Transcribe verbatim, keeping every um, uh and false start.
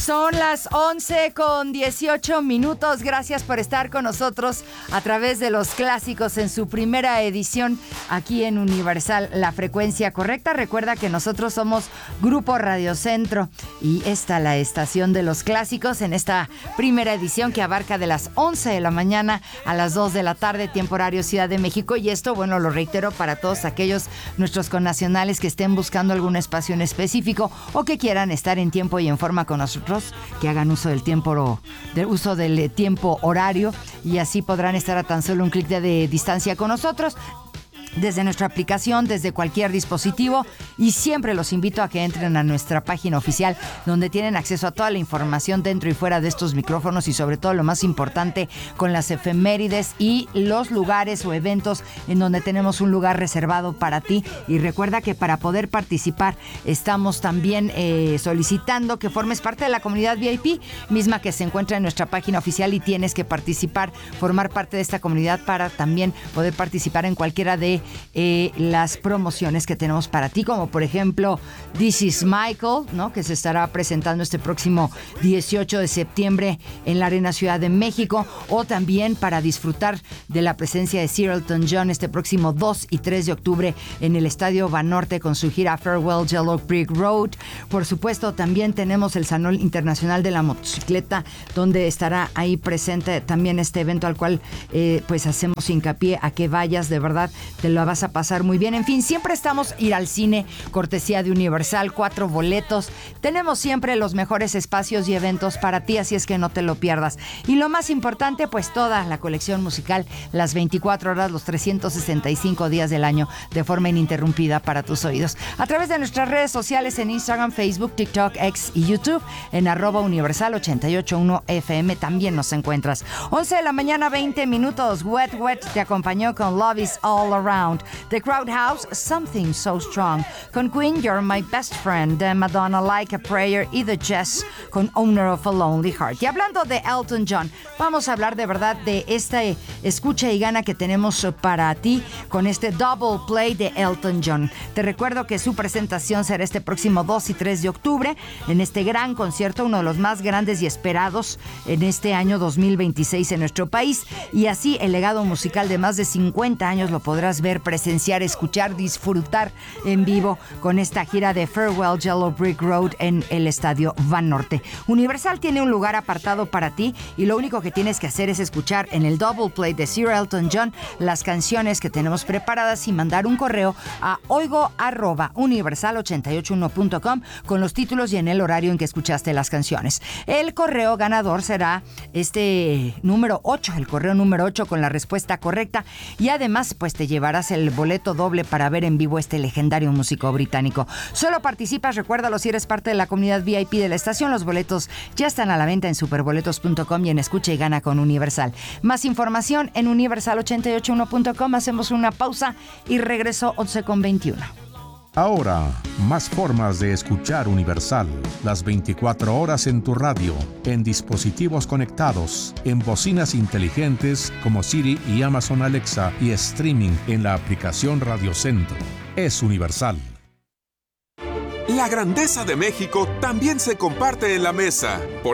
Son las once con dieciocho minutos. Gracias por estar con nosotros a través de los clásicos en su primera edición aquí en Universal, la frecuencia correcta. Recuerda que nosotros somos Grupo Radio Centro y esta la estación de los clásicos en esta primera edición que abarca de las once de la mañana a las dos de la tarde, tiempo horario Ciudad de México. Y esto, bueno, lo reitero para todos aquellos nuestros connacionales que estén buscando algún espacio en específico o que quieran estar en tiempo y en forma con nosotros, que hagan uso del tiempo, del uso del tiempo horario y así podrán estar a tan solo un clic de, de distancia con nosotros desde nuestra aplicación, desde cualquier dispositivo, y siempre los invito a que entren a nuestra página oficial donde tienen acceso a toda la información dentro y fuera de estos micrófonos y sobre todo lo más importante con las efemérides y los lugares o eventos en donde tenemos un lugar reservado para ti. Y recuerda que para poder participar estamos también eh, solicitando que formes parte de la comunidad V I P misma que se encuentra en nuestra página oficial y tienes que participar, formar parte de esta comunidad para también poder participar en cualquiera de Eh, las promociones que tenemos para ti, como por ejemplo This is Michael, ¿no?, que se estará presentando este próximo dieciocho de septiembre en la Arena Ciudad de México, o también para disfrutar de la presencia de Sir Elton John este próximo dos y tres de octubre en el Estadio Banorte con su gira Farewell Yellow Brick Road. Por supuesto, también tenemos el Salón Internacional de la Motocicleta, donde estará ahí presente también este evento al cual eh, pues hacemos hincapié a que vayas, de verdad te lo vas a pasar muy bien. En fin, siempre estamos ir al cine, cortesía de Universal, cuatro boletos. Tenemos siempre los mejores espacios y eventos para ti, así es que no te lo pierdas. Y lo más importante, pues toda la colección musical, las veinticuatro horas, los trescientos sesenta y cinco días del año, de forma ininterrumpida para tus oídos. A través de nuestras redes sociales en Instagram, Facebook, TikTok, X y YouTube, en arroba Universal ochenta y ocho punto uno F M también nos encuentras. once de la mañana, veinte minutos. Wet Wet te acompañó con Love is All Around. The Crowd House, Something So Strong. Con Queen, You're My Best Friend. De Madonna, Like a Prayer. Y The Jazz con Owner of a Lonely Heart. Y hablando de Elton John, vamos a hablar de verdad de esta escucha y gana que tenemos para ti con este Double Play de Elton John. Te recuerdo que su presentación será este próximo dos y tres de octubre en este gran concierto, uno de los más grandes y esperados en este año dos mil veintiséis en nuestro país. Y así el legado musical de más de cincuenta años lo podrás ver, presenciar, escuchar, disfrutar en vivo con esta gira de Farewell Yellow Brick Road en el Estadio Banorte. Universal tiene un lugar apartado para ti y lo único que tienes que hacer es escuchar en el Double Play de Sir Elton John las canciones que tenemos preparadas y mandar un correo a oigo arroba universal ochenta y ocho punto uno punto com con los títulos y en el horario en que escuchaste las canciones. El correo ganador será este número ocho, el correo número ocho con la respuesta correcta, y además pues te llevarás el boleto doble para ver en vivo este legendario músico británico. Solo participas, recuérdalo, si eres parte de la comunidad V I P de la estación. Los boletos ya están a la venta en superboletos punto com y en Escucha y Gana con Universal. Más información en universal ochenta y ocho punto uno punto com. Hacemos una pausa y regreso once con veintiuno. Ahora, más formas de escuchar Universal. Las veinticuatro horas en tu radio, en dispositivos conectados, en bocinas inteligentes como Siri y Amazon Alexa y streaming en la aplicación Radio Centro. Es Universal. La grandeza de México también se comparte en la mesa. Por